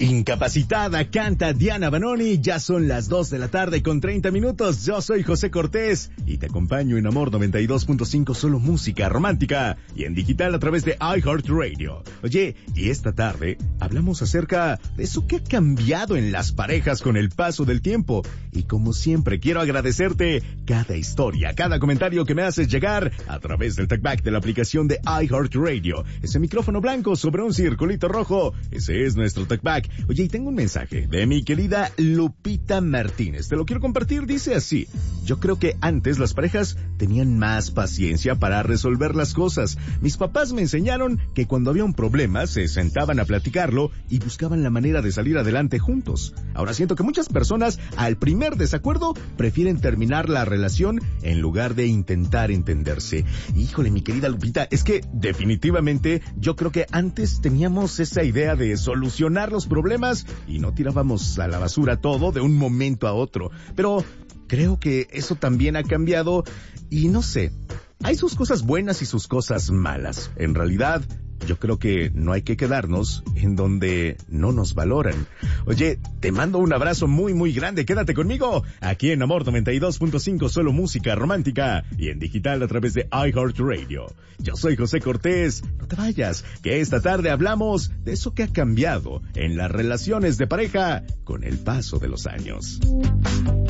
Incapacitada, canta Diana Banoni. Ya son las 2 de la tarde con 30 minutos. Yo soy José Cortés y te acompaño en Amor 92.5, solo música romántica y en digital a través de iHeartRadio. Oye, y esta tarde hablamos acerca de eso que ha cambiado en las parejas con el paso del tiempo. Y como siempre, quiero agradecerte cada historia, cada comentario que me haces llegar a través del talkback de la aplicación de iHeartRadio. Ese micrófono blanco sobre un circulito rojo, ese es nuestro talkback. Oye, y tengo un mensaje de mi querida Lupita Martínez. Te lo quiero compartir, dice así: yo creo que antes las parejas tenían más paciencia para resolver las cosas. Mis papás me enseñaron que cuando había un problema se sentaban a platicarlo y buscaban la manera de salir adelante juntos. Ahora siento que muchas personas al primer desacuerdo prefieren terminar la relación en lugar de intentar entenderse. Híjole, mi querida Lupita, es que definitivamente yo creo que antes teníamos esa idea de solucionar los problemas y no tirábamos a la basura todo de un momento a otro. Pero creo que eso también ha cambiado y no sé, hay sus cosas buenas y sus cosas malas. En realidad, yo creo que no hay que quedarnos en donde no nos valoran. Oye, te mando un abrazo muy muy grande. Quédate conmigo aquí en Amor 92.5, solo música romántica y en digital a través de iHeartRadio. Yo soy José Cortés. No te vayas, que esta tarde hablamos de eso que ha cambiado en las relaciones de pareja con el paso de los años.